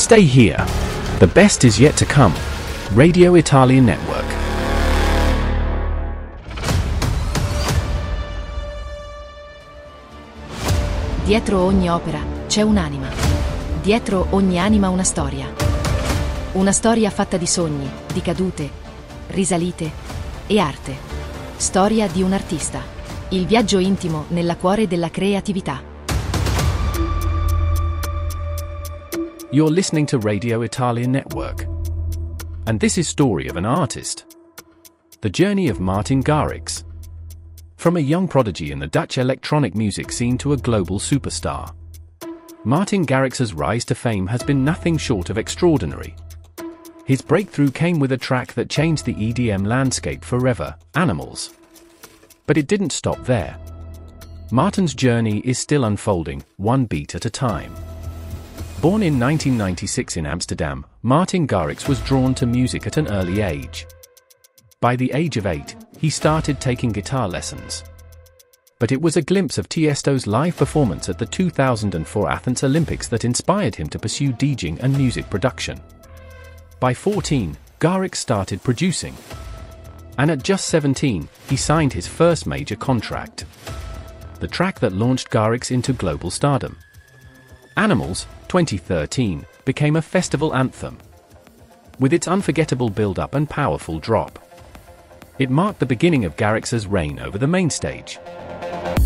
Stay here. The best is yet to come. Radio Italia Network. Dietro ogni opera c'è un'anima. Dietro ogni anima una storia. Una storia fatta di sogni, di cadute, risalite e arte. Storia di un artista. Il viaggio intimo nella cuore della creatività. You're listening to Radio Italia Network. And this is Story of an Artist. The journey of Martin Garrix. From a young prodigy in the Dutch electronic music scene to a global superstar, Martin Garrix's rise to fame has been nothing short of extraordinary. His breakthrough came with a track that changed the EDM landscape forever, Animals. But it didn't stop there. Martin's journey is still unfolding, one beat at a time. Born in 1996 in Amsterdam, Martin Garrix was drawn to music at an early age. By the age of 8, he started taking guitar lessons. But it was a glimpse of Tiesto's live performance at the 2004 Athens Olympics that inspired him to pursue DJing and music production. By 14, Garrix started producing. And at just 17, he signed his first major contract. The track that launched Garrix into global stardom. Animals, 2013, became a festival anthem. With its unforgettable build-up and powerful drop. It marked the beginning of Garrix's reign over the main stage.